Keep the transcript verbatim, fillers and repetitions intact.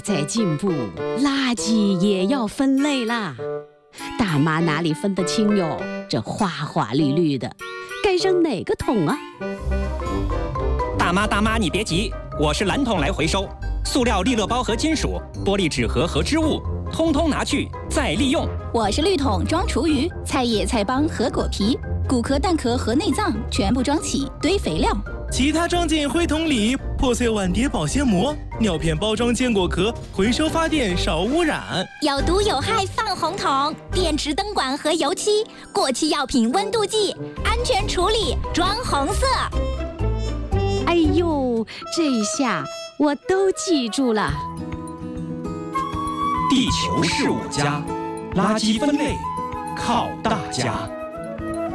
在进步，垃圾也要分类啦。大妈哪里分得清哟？这花花绿绿的，该扔哪个桶啊？ 大妈大妈，你别急，我是蓝桶来回收。塑料利乐包和金属、玻璃纸盒和织物，通通拿去再利用。 我是绿桶装厨余，菜叶菜帮和果皮，骨壳蛋壳和内脏全部装起堆肥料。 其他装进灰桶里，破碎碗碟保鲜膜，尿片包装坚果壳，回收发电少污染。 有毒有害放红桶，电池灯管和油漆，过期药品温度计，安全处理装红色。 哎呦，这一下我都记住了。 地球是我家，垃圾分类靠大家。